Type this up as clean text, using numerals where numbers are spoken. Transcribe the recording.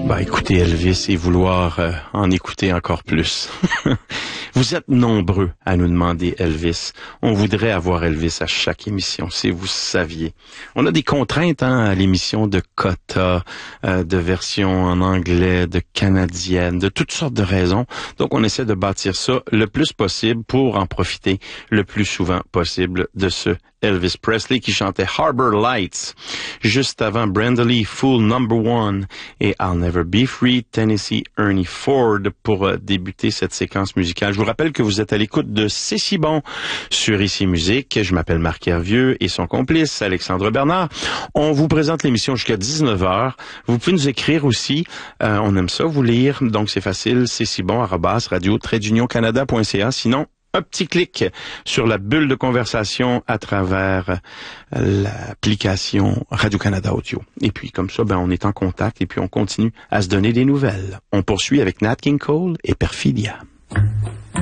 Écouter Elvis et vouloir en écouter encore plus. Vous êtes nombreux à nous demander Elvis. On voudrait avoir Elvis à chaque émission, si vous saviez. On a des contraintes à l'émission de quota, de version en anglais, de canadienne, de toutes sortes de raisons. Donc on essaie de bâtir ça le plus possible pour en profiter le plus souvent possible de ce Elvis Presley qui chantait Harbor Lights. Juste avant Brenda Lee, Fool Number One et I'll Never Be Free, Tennessee Ernie Ford pour débuter cette séquence musicale. Je vous rappelle que vous êtes à l'écoute de C'est si bon sur Ici Musique. Je m'appelle Marc Hervieux et son complice Alexandre Bernard. On vous présente l'émission jusqu'à 19h. Vous pouvez nous écrire aussi. On aime ça vous lire. Donc c'est facile. C'est si bon @radio-canada.ca. Sinon, un petit clic sur la bulle de conversation à travers l'application Radio-Canada Audio. Et puis, comme ça, on est en contact et puis on continue à se donner des nouvelles. On poursuit avec Nat King Cole et Perfidia.